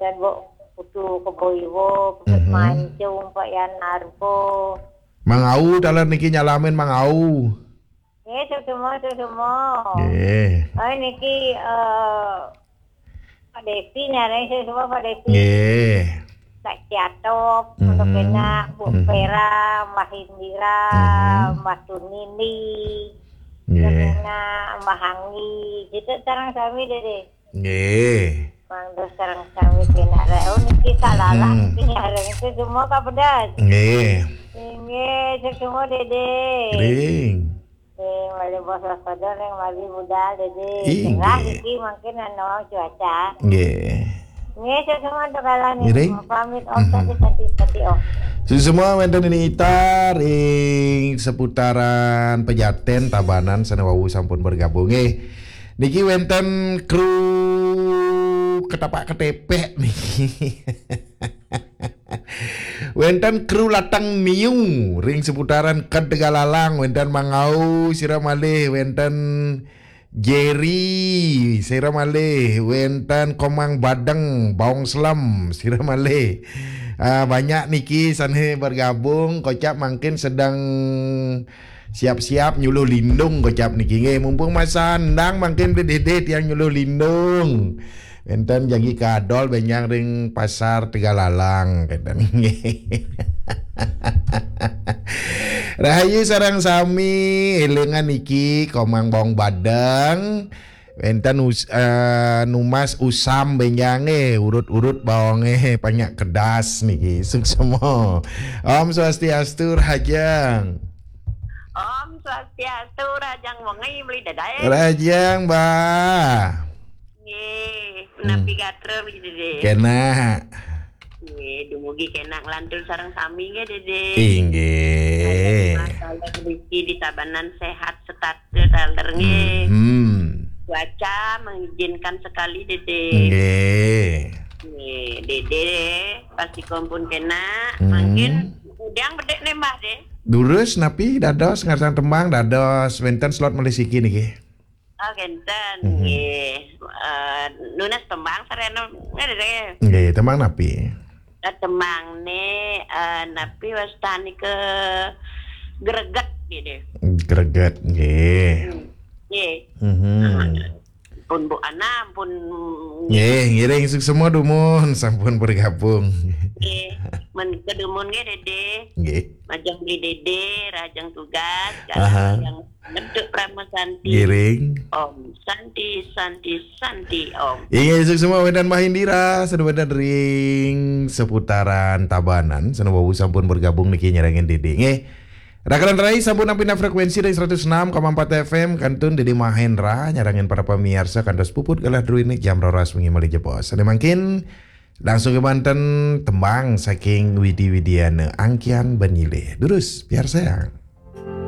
dan putu keboiwo mancung pak yan narko. Mangau dalam niki nyalamin mangau. Semua. Niki Pak Desi nyari semua Pak Desi. Kak Ciatop, untuk kena Bu Vera, Mbak Hindira, Mbak Tunini, kena Mbak Hangi. Itu sekarang kami deh. Mangdo sekarang kami kena reo niki salala niki nyari itu semua Kak Pedas. Ini semua dede. Ring. Wali bos waspada yang wali budal dede. Cerah niki makin anu cuaca. Semua dokalan ini pamit tadi semua wenten ini itar seputaran Pejaten Tabanan Senewawu sampun bergabung niki wenten kru ketapak ketepek nih. Wenten kru latang niung ring seputaran Kedegalalang wenten mangau siramale wenten Jerry siramale wenten Komang Badeng Baong Selam siramale banyak niki sana bergabung kocap mungkin sedang siap-siap nyuluh lindung kocap niki mumpung masa andang mungkin dedet yang nyuluh lindung enten jagi kadol benyang ring pasar Tegalalang enten. Rahayu sarang sami elengan niki Komang Bong Badeng enten numas usam benyang urut-urut bawang banyak kedas niki semua. Om Swastiastu Rajang. Om Swastiastu Rajang wengi beli dadai. Rajang Mbak. Napi gatre dede. Kena. Dumugi kena lantul sareng sami ge dede. Inggih. Di Tabanan sehat setate daler nge. Cuaca mengizinkan sekali dede. Nggih. Dede pasti kompun kena. Mungkin udang bedek nembah deh. Durus napi dados ngarsang tembang dados wenten slot melisiki niki. Genten nunas tembang sarena dede. Nggih, tembang napi. Tembang ne napi wastani ke greget dede. Greget nggih. Pun Bu Ana pun ngiring semua dumun sampun bergabung. Men kedumun ge dede. Nggih. Majang beli dede, rajang tugas yang ngeduk Pramasanti. Giring. Om Santi Om. Inggih semua wedan Mahindira sedewedan ring seputaran Tabanan Senewawu sampun bergabung niki nyerengin dede. Nggih. Rakaran Rai sampun nampina frekuensi dari 106,4 FM kantun Dede Mahendra nyarangin para pemirsa kantos puput galah druinik jam roras wengi mali jepos. Ane mangkin langsung ke Banten tembang saking Widi Widiana Angkian Banyile. Durus biar sayang.